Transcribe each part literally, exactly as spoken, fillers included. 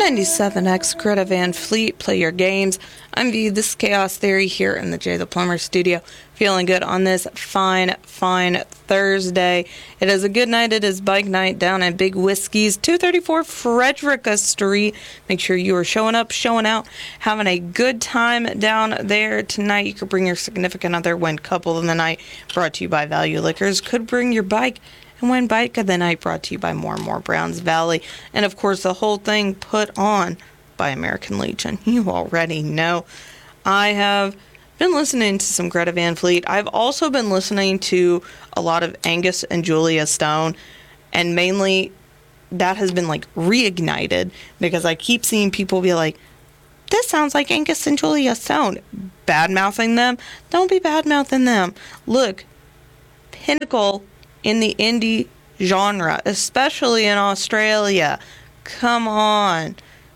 ninety-seven X, Greta Van Fleet, play your games. I'm V, this is Chaos Theory here in the Jay the Plumber studio. Feeling good on this fine, fine Thursday. It is a good night. It is bike night down at Big Whiskey's, two thirty-four Frederica Street. Make sure you are showing up, showing out, having a good time down there tonight. You could bring your significant other, win couple of the night, brought to you by Value Liquors. Could bring your bike and win bike of the night, brought to you by More and More Browns Valley. And of course, the whole thing put on by American Legion. You already know. I have been listening to some Greta Van Fleet. I've also been listening to a lot of Angus and Julia Stone, and mainly that has been like reignited because I keep seeing people be like, this sounds like Angus and Julia Stone. Bad-mouthing them? Don't be bad-mouthing them. Look, pinnacle in the indie genre, especially in Australia. Come on.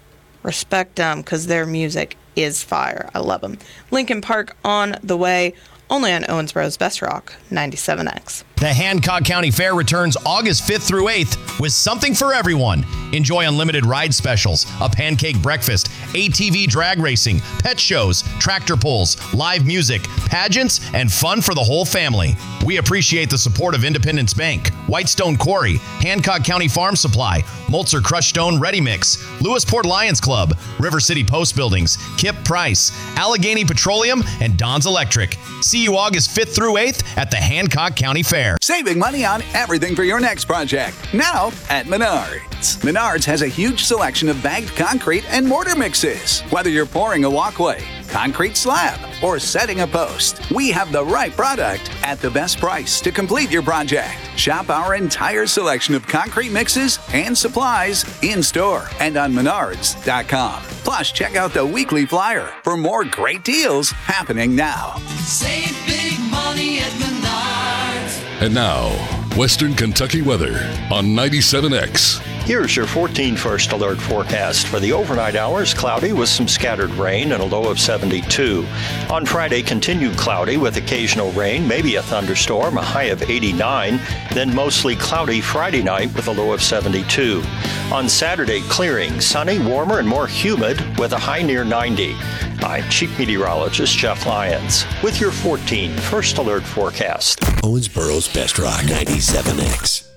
Respect them because their music is fire. I love them. Linkin Park on the way, only on Owensboro's Best Rock, ninety-seven X. The Hancock County Fair returns August fifth through eighth with something for everyone. Enjoy unlimited ride specials, a pancake breakfast, A T V drag racing, pet shows, tractor pulls, live music, pageants, and fun for the whole family. We appreciate the support of Independence Bank, Whitestone Quarry, Hancock County Farm Supply, Mulzer Crushed Stone Ready Mix, Lewisport Lions Club, River City Post Buildings, Kip Price, Allegheny Petroleum, and Don's Electric. See you August fifth through eighth at the Hancock County Fair. Saving money on everything for your next project. Now at Menards. Menards has a huge selection of bagged concrete and mortar mixes. Whether you're pouring a walkway, concrete slab, or setting a post, we have the right product at the best price to complete your project. Shop our entire selection of concrete mixes and supplies in store and on menards dot com. Plus, check out the weekly flyer for more great deals happening now. Save big money at Menards. And now, Western Kentucky weather on ninety-seven X. Here's your fourteen First Alert forecast. For the overnight hours, cloudy with some scattered rain and a low of seventy-two. On Friday, continued cloudy with occasional rain, maybe a thunderstorm, a high of eighty-nine. Then mostly cloudy Friday night with a low of seventy-two. On Saturday, clearing, sunny, warmer, and more humid with a high near ninety. I'm Chief Meteorologist Jeff Lyons with your fourteen First Alert forecast. Owensboro's Best Rock, ninety-seven X.